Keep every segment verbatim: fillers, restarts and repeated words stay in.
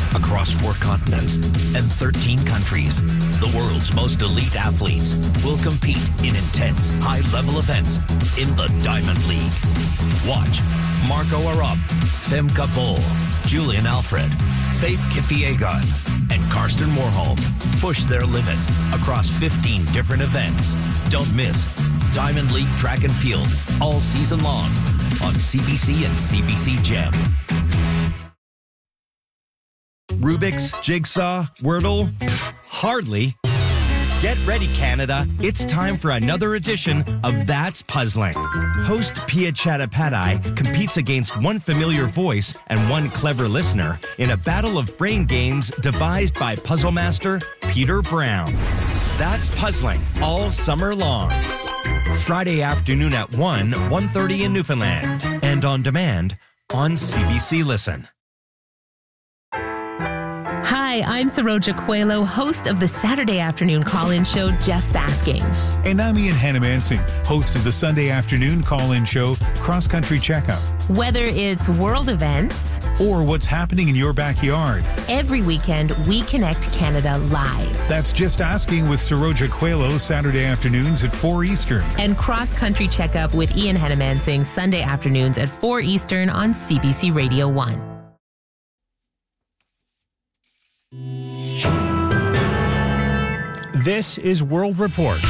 across four continents and thirteen countries. The world's most elite athletes will compete in intense, high-level events in the Diamond League. Watch Marco Arop, Femke Bol, Julian Alfred, Faith Kipyegon, and Karsten Warholm push their limits across fifteen different events. Don't miss Diamond League Track and Field all season long on C B C and C B C Gem. Rubik's, Jigsaw, Wordle? Hardly. Get ready, Canada. It's time for another edition of That's Puzzling. Host Pia Chattopadhyay competes against one familiar voice and one clever listener in a battle of brain games devised by puzzle master Peter Brown. That's Puzzling all summer long. Friday afternoon at one, one thirty in Newfoundland. And on demand on C B C Listen. Hi, I'm Saroja Coelho, host of the Saturday afternoon call-in show, Just Asking. And I'm Ian Hannamansing, host of the Sunday afternoon call-in show, Cross Country Checkup. Whether it's world events or what's happening in your backyard, every weekend we connect Canada live. That's Just Asking with Saroja Coelho, Saturday afternoons at four Eastern. And Cross Country Checkup with Ian Hannamansing, Sunday afternoons at four Eastern on C B C Radio one. This is World Report.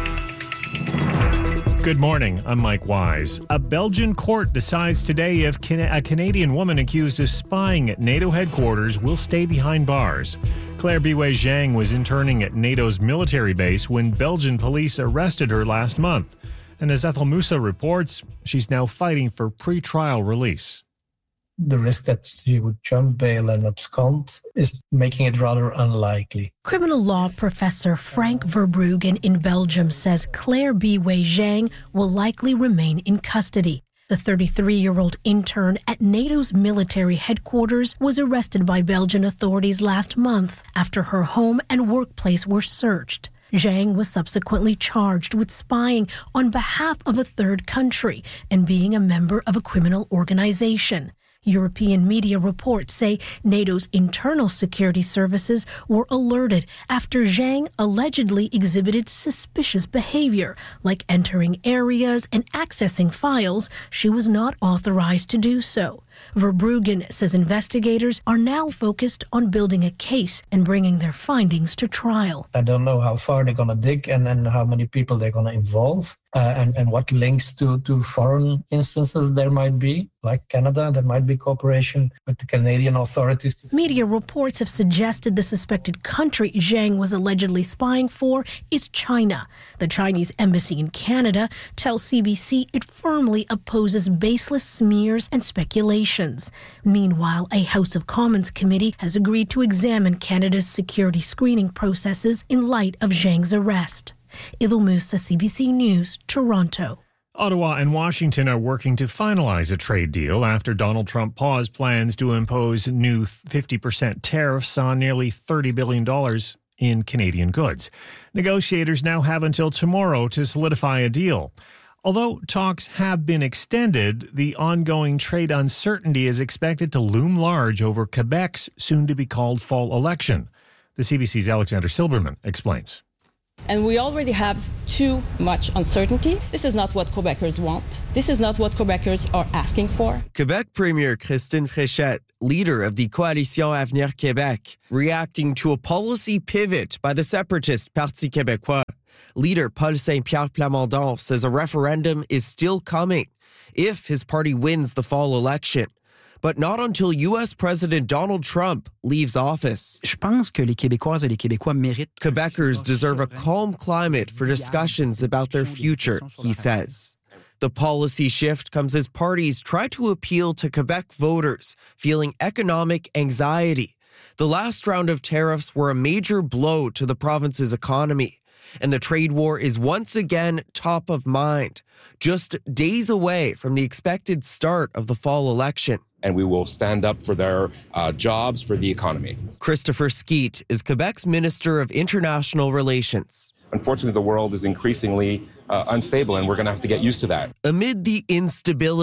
Good morning, I'm Mike Wise. A Belgian court decides today if a Canadian woman accused of spying at NATO headquarters will stay behind bars. Claire Biwei-Zhang was interning at NATO's military base when Belgian police arrested her last month. And as Ethel Musa reports, she's now fighting for pre-trial release. The risk that she would jump bail and abscond is making it rather unlikely. Criminal law professor Frank Verbruggen in Belgium says Claire Biwei-Zhang will likely remain in custody. The thirty-three-year-old intern at NATO's military headquarters was arrested by Belgian authorities last month after her home and workplace were searched. Zhang was subsequently charged with spying on behalf of a third country and being a member of a criminal organization. European media reports say NATO's internal security services were alerted after Zhang allegedly exhibited suspicious behavior, like entering areas and accessing files she was not authorized to do so. Verbruggen says investigators are now focused on building a case and bringing their findings to trial. I don't know how far they're going to dig and, and how many people they're going to involve uh, and, and what links to, to foreign instances there might be. Like Canada, there might be cooperation with the Canadian authorities. Media reports have suggested the suspected country Zhang was allegedly spying for is China. The Chinese embassy in Canada tells C B C it firmly opposes baseless smears and speculations. Meanwhile, a House of Commons committee has agreed to examine Canada's security screening processes in light of Zhang's arrest. Ethel Musa, C B C News, Toronto. Ottawa and Washington are working to finalize a trade deal after Donald Trump paused plans to impose new fifty percent tariffs on nearly thirty billion dollars in Canadian goods. Negotiators now have until tomorrow to solidify a deal. Although talks have been extended, the ongoing trade uncertainty is expected to loom large over Quebec's soon-to-be-called fall election. The C B C's Alexander Silberman explains. And we already have too much uncertainty. This is not what Quebecers want. This is not what Quebecers are asking for. Quebec Premier Christine Fréchette, leader of the Coalition Avenir Québec, reacting to a policy pivot by the separatist Parti Québécois. Leader Paul Saint-Pierre Plamondon says a referendum is still coming if his party wins the fall election, but not until U S President Donald Trump leaves office. Je pense que les Québécoises et les Québécois méritent. Quebecers deserve a calm climate for discussions about their future, he says. The policy shift comes as parties try to appeal to Quebec voters feeling economic anxiety. The last round of tariffs were a major blow to the province's economy, and the trade war is once again top of mind, just days away from the expected start of the fall election. And we will stand up for their uh, jobs, for the economy. Christopher Skeet is Quebec's Minister of International Relations. Unfortunately, the world is increasingly uh, unstable, and we're going to have to get used to that. Amid the instability,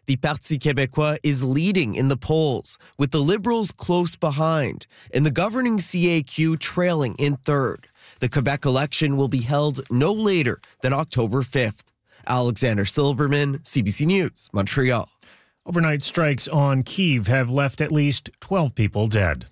The Parti Québécois is leading in the polls, with the Liberals close behind, and the governing C A Q trailing in third. The Quebec election will be held no later than October fifth. Alexander Silberman, C B C News, Montreal. Overnight strikes on Kyiv have left at least twelve people dead.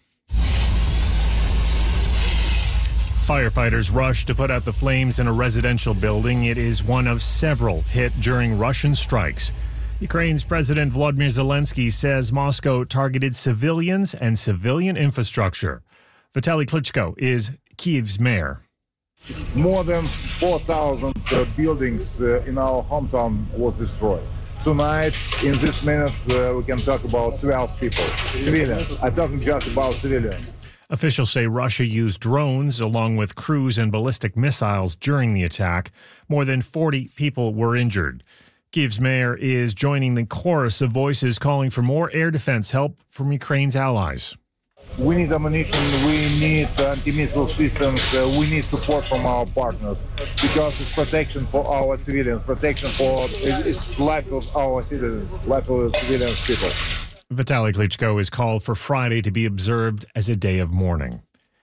Firefighters rushed to put out the flames in a residential building. It is one of several hit during Russian strikes. Ukraine's President Volodymyr Zelensky says Moscow targeted civilians and civilian infrastructure. Vitaly Klitschko is Kyiv's mayor. It's more than four thousand uh, buildings uh, in our hometown was destroyed. Tonight, in this minute, uh, we can talk about twelve people, civilians. I'm talking just about civilians. Officials say Russia used drones along with cruise and ballistic missiles during the attack. More than forty people were injured. Kyiv's mayor is joining the chorus of voices calling for more air defense help from Ukraine's allies. We need ammunition, we need anti-missile systems, uh, we need support from our partners because it's protection for our civilians, protection for it's life of our citizens, life of civilians people. Vitaly Klitschko has called for Friday to be observed as a day of mourning.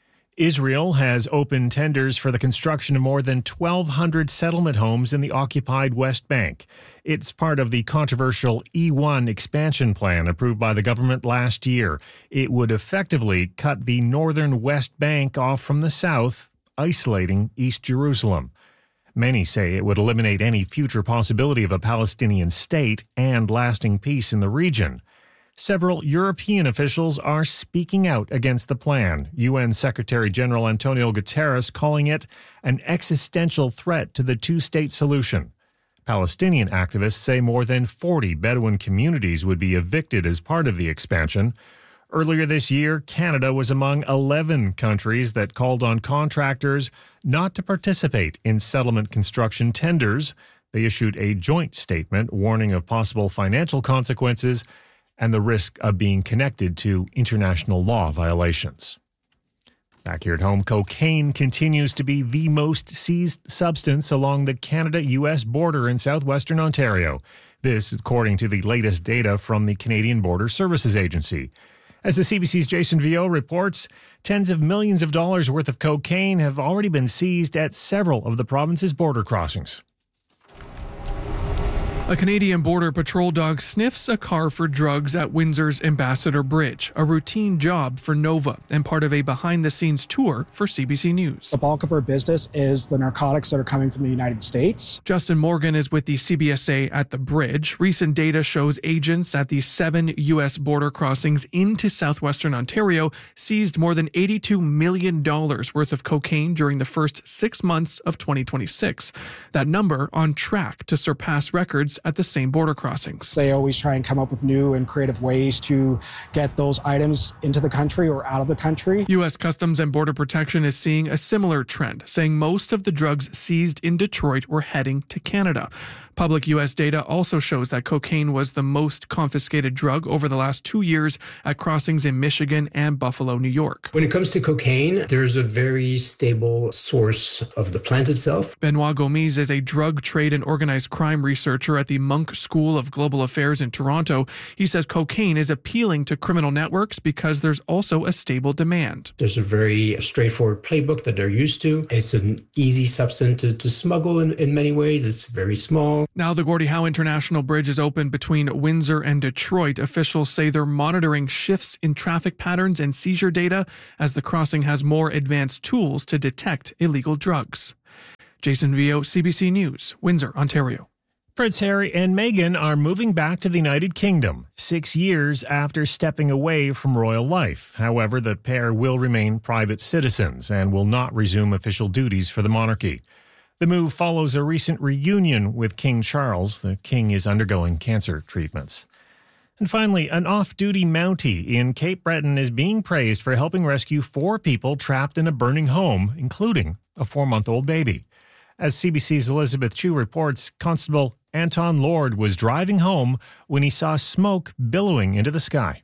Israel has opened tenders for the construction of more than twelve hundred settlement homes in the occupied West Bank. It's part of the controversial E one expansion plan approved by the government last year. It would effectively cut the northern West Bank off from the south, isolating East Jerusalem. Many say it would eliminate any future possibility of a Palestinian state and lasting peace in the region. Several European officials are speaking out against the plan. U N Secretary General Antonio Guterres calling it an existential threat to the two-state solution. Palestinian activists say more than forty Bedouin communities would be evicted as part of the expansion. Earlier this year, Canada was among eleven countries that called on contractors not to participate in settlement construction tenders. They issued a joint statement warning of possible financial consequences and the risk of being connected to international law violations. Back here at home, cocaine continues to be the most seized substance along the Canada-U S border in southwestern Ontario. This, according to the latest data from the Canadian Border Services Agency. As the C B C's Jason Vio reports, tens of millions of dollars worth of cocaine have already been seized at several of the province's border crossings. A Canadian Border Patrol dog sniffs a car for drugs at Windsor's Ambassador Bridge, a routine job for Nova and part of a behind-the-scenes tour for C B C News. The bulk of our business is the narcotics that are coming from the United States. Justin Morgan is with the C B S A at the bridge. Recent data shows agents at the seven U S border crossings into southwestern Ontario seized more than eighty-two million dollars worth of cocaine during the first six months of twenty twenty-six. That number on track to surpass records at the same border crossings. They always try and come up with new and creative ways to get those items into the country or out of the country. U S Customs and Border Protection is seeing a similar trend, saying most of the drugs seized in Detroit were heading to Canada. Public U S data also shows that cocaine was the most confiscated drug over the last two years at crossings in Michigan and Buffalo, New York. When it comes to cocaine, there's a very stable source of the plant itself. Benoit Gomis is a drug trade and organized crime researcher at the Munk School of Global Affairs in Toronto. He says cocaine is appealing to criminal networks because there's also a stable demand. There's a very straightforward playbook that they're used to. It's an easy substance to, to smuggle in, in many ways. It's very small. Now the Gordie Howe International Bridge is open between Windsor and Detroit. Officials say they're monitoring shifts in traffic patterns and seizure data as the crossing has more advanced tools to detect illegal drugs. Jason Vio, C B C News, Windsor, Ontario. Prince Harry and Meghan are moving back to the United Kingdom, six years after stepping away from royal life. However, the pair will remain private citizens and will not resume official duties for the monarchy. The move follows a recent reunion with King Charles. The king is undergoing cancer treatments. And finally, an off-duty Mountie in Cape Breton is being praised for helping rescue four people trapped in a burning home, including a four-month-old baby. As C B C's Elizabeth Chu reports, Constable Anton Lord was driving home when he saw smoke billowing into the sky.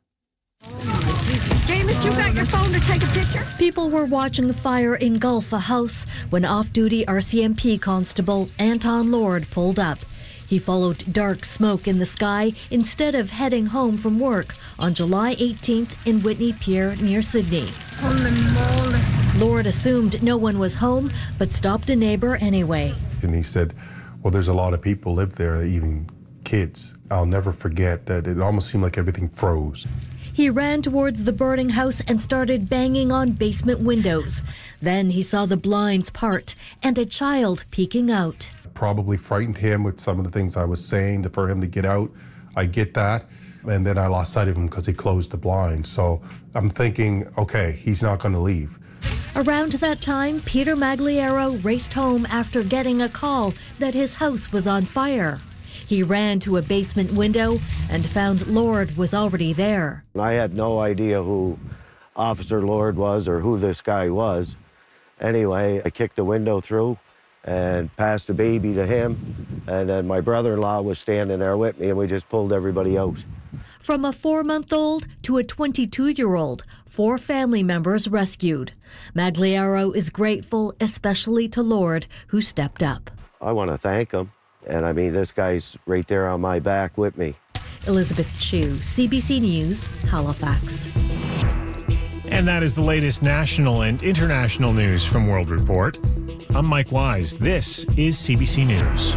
James, you got your phone to take a picture? People were watching the fire engulf a house when off-duty R C M P Constable Anton Lord pulled up. He followed dark smoke in the sky instead of heading home from work on July eighteenth in Whitney Pier near Sydney. Lord assumed no one was home, but stopped a neighbor anyway. And he said, well, there's a lot of people live there, even kids. I'll never forget that it almost seemed like everything froze. He ran towards the burning house and started banging on basement windows. Then he saw the blinds part and a child peeking out. Probably frightened him with some of the things I was saying for him to get out. I get that. And then I lost sight of him because he closed the blinds. So I'm thinking, okay, he's not going to leave. Around that time, Peter Magliaro raced home after getting a call that his house was on fire. He ran to a basement window and found Lord was already there. I had no idea who Officer Lord was or who this guy was. Anyway, I kicked the window through and passed the baby to him. And then my brother-in-law was standing there with me, and we just pulled everybody out. From a four-month-old to a twenty-two-year-old, four family members rescued. Magliaro is grateful, especially to Lord, who stepped up. I want to thank him. And I mean, this guy's right there on my back with me. Elizabeth Chu, C B C News, Halifax. And that is the latest national and international news from World Report. I'm Mike Wise. This is C B C News.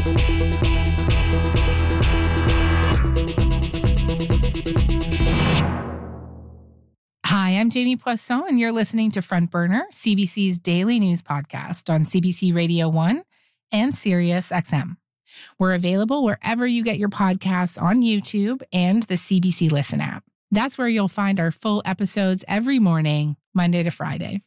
Hi, I'm Jamie Poisson, and you're listening to Front Burner, C B C's daily news podcast on C B C Radio one and Sirius X M. We're available wherever you get your podcasts on YouTube and the C B C Listen app. That's where you'll find our full episodes every morning, Monday to Friday.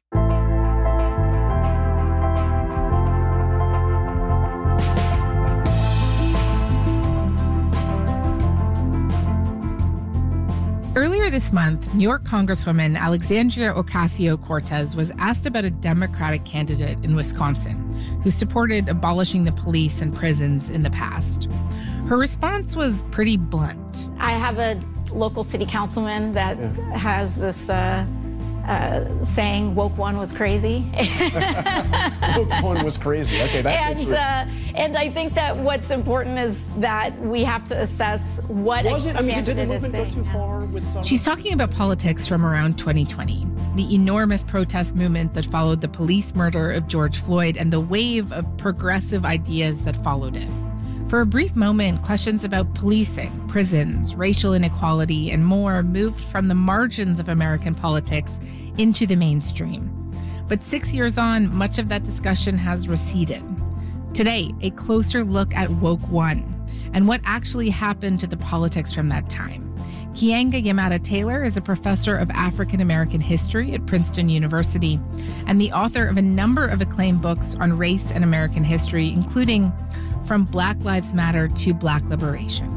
Earlier this month, New York Congresswoman Alexandria Ocasio-Cortez was asked about a Democratic candidate in Wisconsin who supported abolishing the police and prisons in the past. Her response was pretty blunt. I have a local city councilman that yeah. has this uh, uh, saying, woke one was crazy. Woke one was crazy. Okay, that's and, interesting. Uh, and I think that what's important is that we have to assess what was it? I mean, did the movement go too far with some? She's talking about politics from around twenty twenty, the enormous protest movement that followed the police murder of George Floyd and the wave of progressive ideas that followed it. For a brief moment, questions about policing, prisons, racial inequality, and more moved from the margins of American politics into the mainstream. But six years on, much of that discussion has receded. Today, a closer look at Woke One and what actually happened to the politics from that time. Keeanga-Yamahtta Taylor is a professor of African American history at Princeton University and the author of a number of acclaimed books on race and American history, including From Black Lives Matter to Black Liberation.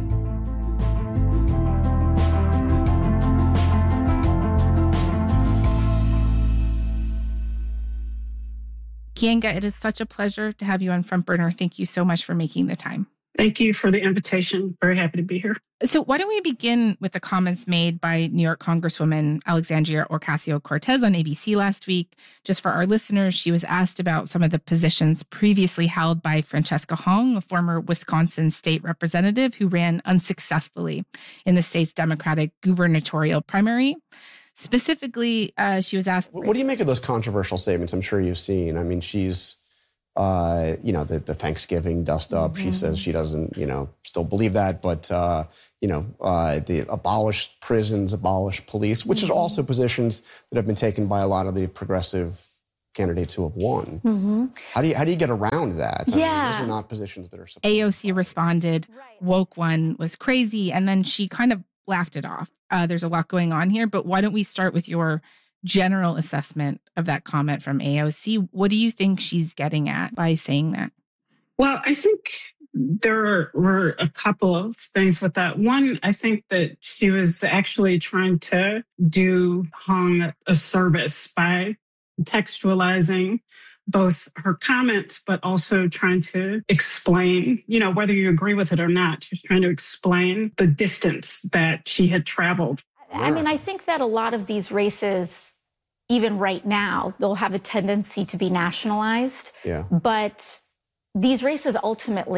Keeanga, it is such a pleasure to have you on Front Burner. Thank you so much for making the time. Thank you for the invitation. Very happy to be here. So why don't we begin with the comments made by New York Congresswoman Alexandria Ocasio-Cortez on A B C last week. Just for our listeners, she was asked about some of the positions previously held by Francesca Hong, a former Wisconsin state representative who ran unsuccessfully in the state's Democratic gubernatorial primary. Specifically, uh, she was asked... What do you make of those controversial statements I'm sure you've seen? I mean, she's... Uh, you know, the, the Thanksgiving dust up. Mm-hmm. She says she doesn't, you know, still believe that. But, uh, you know, uh, the abolished prisons, abolished police, which mm-hmm. is also positions that have been taken by a lot of the progressive candidates who have won. Mm-hmm. How do you how do you get around that? Yeah. I mean, those are not positions that are supported. A O C responded, Woke One was crazy. And then she kind of laughed it off. Uh, there's a lot going on here. But why don't we start with your general assessment of that comment from A O C? What do you think she's getting at by saying that? Well, I think there were a couple of things with that. One, I think that she was actually trying to do Hong a service by textualizing both her comments, but also trying to explain, you know, whether you agree with it or not, she was trying to explain the distance that she had traveled. I mean, I think that a lot of these races, even right now, they'll have a tendency to be nationalized. Yeah. But these races ultimately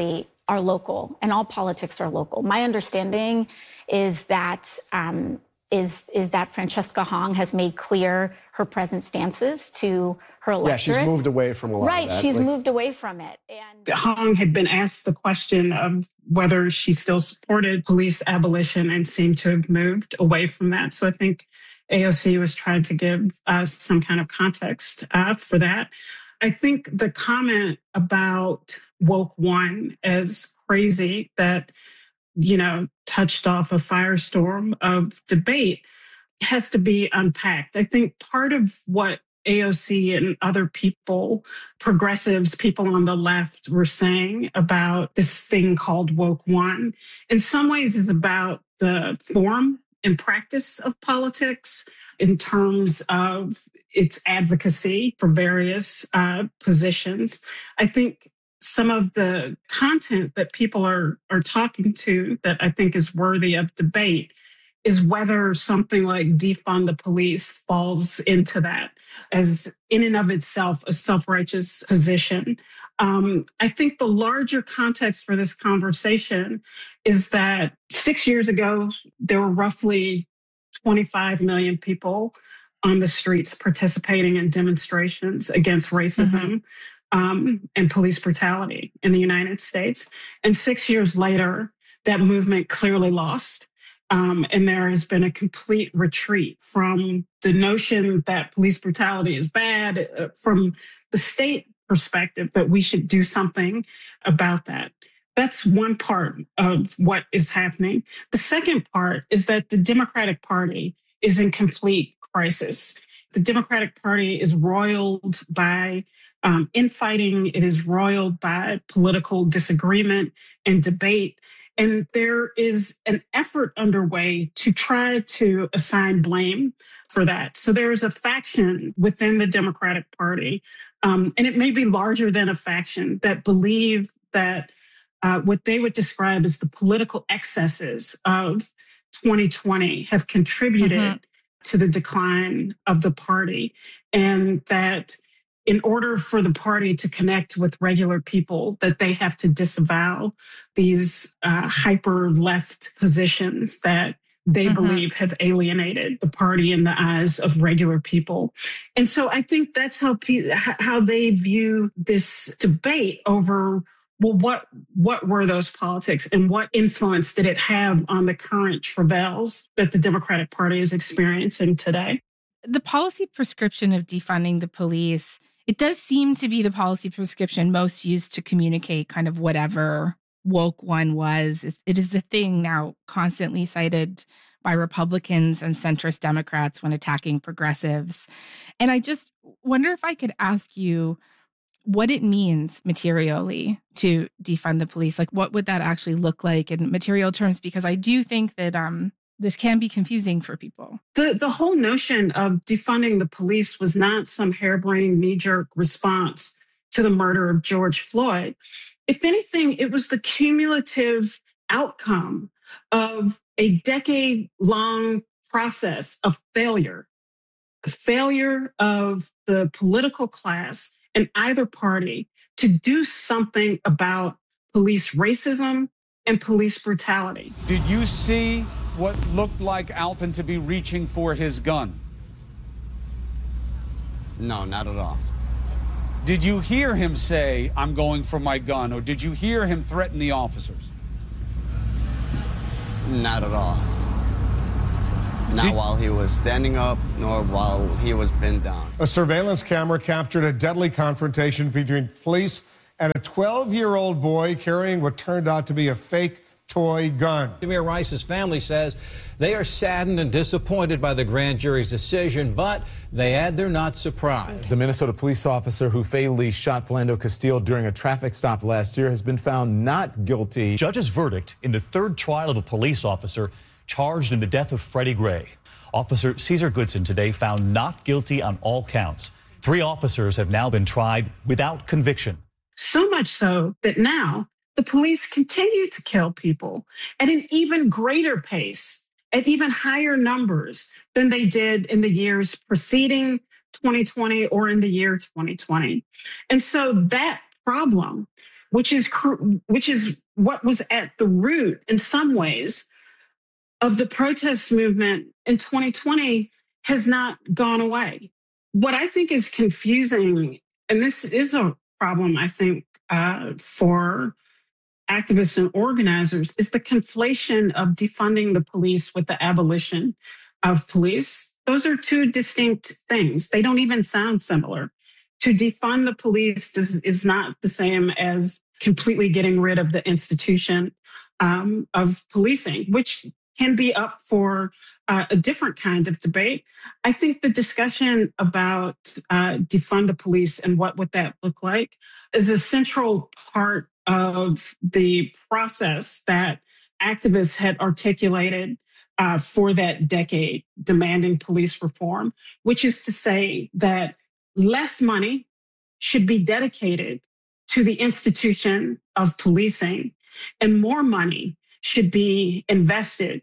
are local and all politics are local. My understanding is that um, is is that Francesca Hong has made clear her present stances to her electorate. Yeah, she's moved away from a lot right, of that. she's like, moved away from it. And Hong had been asked the question of whether she still supported police abolition and seemed to have moved away from that. So I think A O C was trying to give us some kind of context uh, for that. I think the comment about woke one as crazy that, you know, touched off a firestorm of debate has to be unpacked. I think part of what A O C and other people, progressives, people on the left were saying about this thing called woke one, in some ways is about the form and practice of politics in terms of its advocacy for various uh, positions. I think some of the content that people are, are talking to that I think is worthy of debate is whether something like defund the police falls into that as in and of itself a self-righteous position. Um, I think the larger context for this conversation is that six years ago, there were roughly twenty-five million people on the streets participating in demonstrations against racism mm-hmm. um, and police brutality in the United States. And six years later, that movement clearly lost. Um, and there has been a complete retreat from the notion that police brutality is bad, uh, from the state perspective that we should do something about that. That's one part of what is happening. The second part is that the Democratic Party is in complete crisis. The Democratic Party is roiled by um, infighting. It is roiled by political disagreement and debate. And there is an effort underway to try to assign blame for that. So there is a faction within the Democratic Party, um, and it may be larger than a faction, that believe that uh, what they would describe as the political excesses of twenty twenty have contributed mm-hmm. to the decline of the party, and that in order for the party to connect with regular people, that they have to disavow these uh, hyper-left positions that they mm-hmm. believe have alienated the party in the eyes of regular people. And so I think that's how pe- how they view this debate over, well, what what were those politics and what influence did it have on the current travails that the Democratic Party is experiencing today? The policy prescription of defunding the police, it does seem to be the policy prescription most used to communicate kind of whatever woke one was. It is the thing now constantly cited by Republicans and centrist Democrats when attacking progressives. And I just wonder if I could ask you what it means materially to defund the police. Like, what would that actually look like in material terms? Because I do think that um, this can be confusing for people. The the whole notion of defunding the police was not some harebrained knee-jerk response to the murder of George Floyd. If anything, it was the cumulative outcome of a decade-long process of failure, a failure of the political class in either party to do something about police racism and police brutality. Did you see what looked like Alton to be reaching for his gun? No, not at all. Did you hear him say, "I'm going for my gun," or did you hear him threaten the officers? Not at all. Not Did- while he was standing up, nor while he was pinned down. A surveillance camera captured a deadly confrontation between police and a twelve-year-old boy carrying what turned out to be a fake toy gun. Tamir Rice's family says they are saddened and disappointed by the grand jury's decision, but they add they're not surprised. The Minnesota police officer who fatally shot Philando Castile during a traffic stop last year has been found not guilty. Judge's verdict in the third trial of a police officer charged in the death of Freddie Gray. Officer Cesar Goodson today found not guilty on all counts. Three officers have now been tried without conviction. So much so that now the police continue to kill people at an even greater pace, at even higher numbers than they did in the years preceding twenty twenty or in the year twenty twenty. And so that problem which is which is what was at the root, in some ways, of the protest movement in twenty twenty, has not gone away. What I think is confusing, and this is a problem, I think, uh, for activists and organizers, is the conflation of defunding the police with the abolition of police. Those are two distinct things. They don't even sound similar. To defund the police does, is not the same as completely getting rid of the institution um, of policing, which can be up for uh, a different kind of debate. I think the discussion about uh, defund the police and what would that look like is a central part of the process that activists had articulated uh, for that decade, demanding police reform, which is to say that less money should be dedicated to the institution of policing and more money should be invested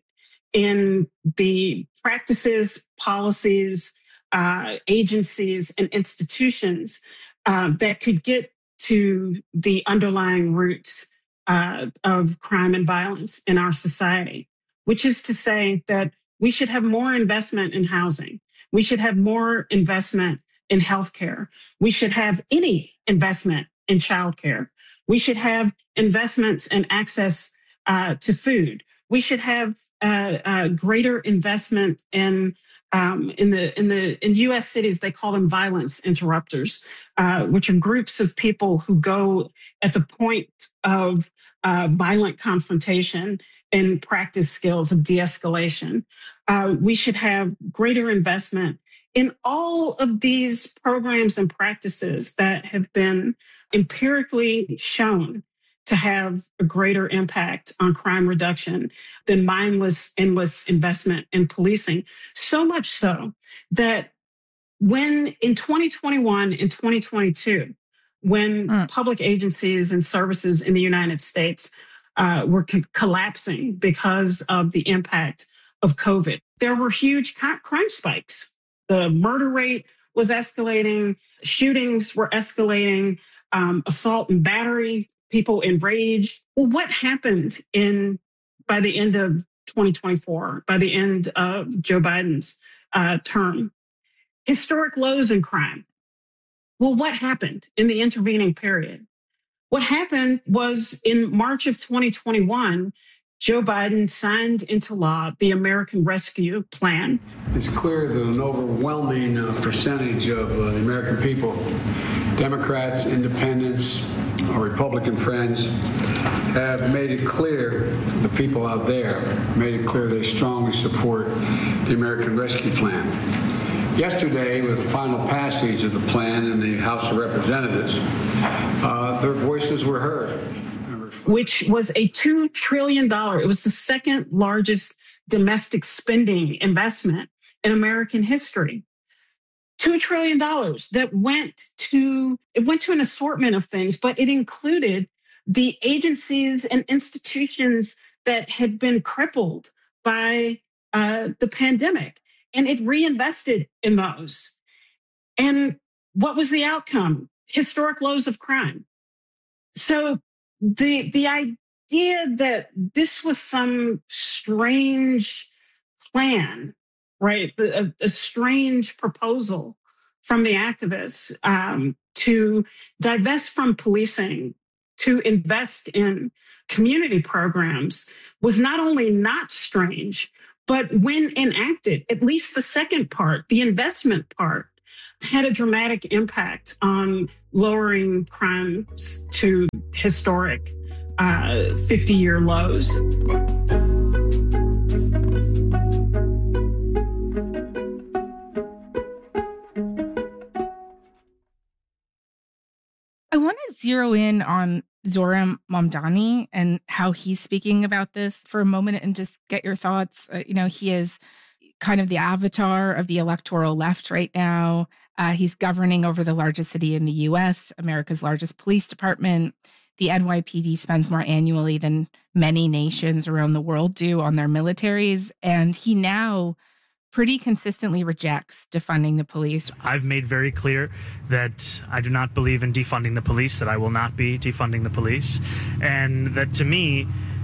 in the practices, policies, uh, agencies, and institutions uh, that could get to the underlying roots uh, of crime and violence in our society, which is to say that we should have more investment in housing. We should have more investment in healthcare. We should have any investment in childcare. We should have investments in access uh, to food. We should have uh, uh, greater investment in um, in the in the in U S cities. They call them violence interrupters, uh, which are groups of people who go at the point of uh, violent confrontation and practice skills of de-escalation. Uh, we should have greater investment in all of these programs and practices that have been empirically shown to have a greater impact on crime reduction than mindless, endless investment in policing. So much so that when in twenty twenty-one and twenty twenty-two, when mm. public agencies and services in the United States uh, were co- collapsing because of the impact of COVID, there were huge crime spikes. The murder rate was escalating, shootings were escalating, um, assault and battery, people enraged. Well, what happened in by the end of twenty twenty-four, by the end of Joe Biden's uh, term? Historic lows in crime. Well, what happened in the intervening period? What happened was in March of twenty twenty-one, Joe Biden signed into law the American Rescue Plan. It's clear that an overwhelming uh, percentage of uh, the American people, Democrats, independents, our Republican friends, have made it clear, the people out there, made it clear they strongly support the American Rescue Plan. Yesterday, with the final passage of the plan in the House of Representatives, uh, their voices were heard. Which was a two trillion dollars. It was the second largest domestic spending investment in American history. two trillion dollars that went to, it went to an assortment of things, but it included the agencies and institutions that had been crippled by uh, the pandemic. And it reinvested in those. And what was the outcome? Historic lows of crime. So The the idea that this was some strange plan, right? A, a strange proposal from the activists um, to divest from policing, to invest in community programs was not only not strange, but when enacted, at least the second part, the investment part, had a dramatic impact on lowering crimes to historic uh, fifty-year lows. I want to zero in on Zohran Mamdani and how he's speaking about this for a moment and just get your thoughts. Uh, you know, he is kind of the avatar of the electoral left right now. Uh, he's governing over the largest city in the U S, America's largest police department. The N Y P D spends more annually than many nations around the world do on their militaries. And he now pretty consistently rejects defunding the police. I've made very clear that I do not believe in defunding the police, that I will not be defunding the police, and that to me,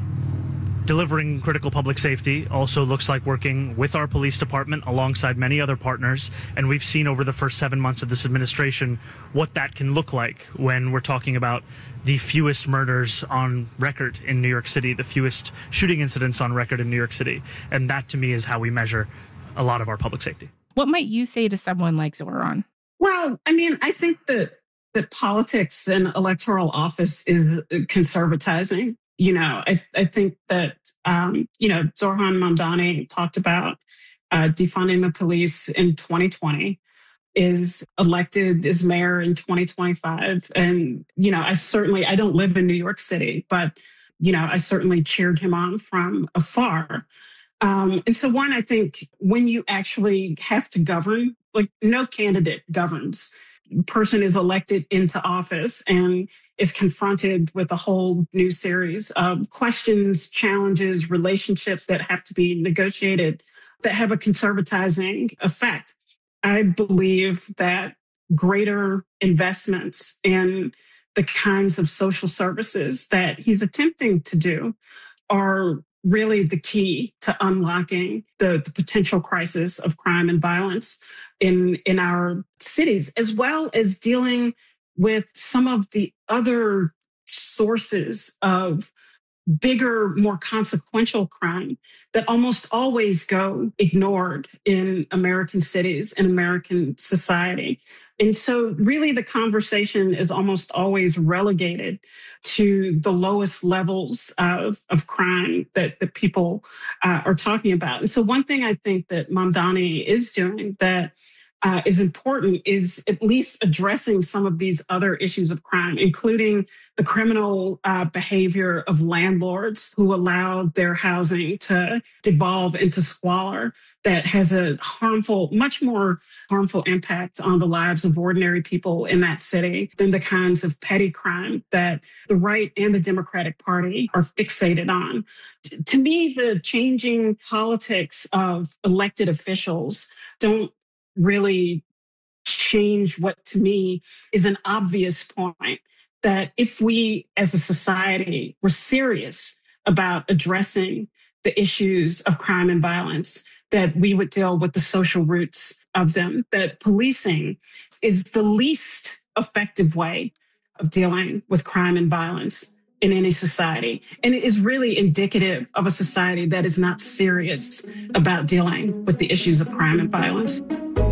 delivering critical public safety also looks like working with our police department alongside many other partners. And we've seen over the first seven months of this administration what that can look like when we're talking about the fewest murders on record in New York City, the fewest shooting incidents on record in New York City. And that to me is how we measure a lot of our public safety. What might you say to someone like Zoran? Well, I mean, I think that that politics and electoral office is conservatizing. You know, I, I think that, um, you know, Zoran Mamdani talked about uh, defunding the police in twenty twenty, is elected as mayor in twenty twenty-five. And, you know, I certainly, I don't live in New York City, but, you know, I certainly cheered him on from afar. Um, and so one, I think when you actually have to govern, like no candidate governs. Person is elected into office and is confronted with a whole new series of questions, challenges, relationships that have to be negotiated that have a conservatizing effect. I believe that greater investments in the kinds of social services that he's attempting to do are really the key to unlocking the, the potential crisis of crime and violence in, in our cities, as well as dealing with some of the other sources of bigger, more consequential crime that almost always go ignored in American cities and American society. And so really the conversation is almost always relegated to the lowest levels of, of crime that, that people uh, are talking about. And so one thing I think that Mamdani is doing that Uh, is important is at least addressing some of these other issues of crime, including the criminal uh, behavior of landlords who allow their housing to devolve into squalor that has a harmful, much more harmful impact on the lives of ordinary people in that city than the kinds of petty crime that the right and the Democratic Party are fixated on. T- to me, the changing politics of elected officials don't really change what to me is an obvious point, that if we as a society were serious about addressing the issues of crime and violence, that we would deal with the social roots of them, that policing is the least effective way of dealing with crime and violence in any society. And it is really indicative of a society that is not serious about dealing with the issues of crime and violence.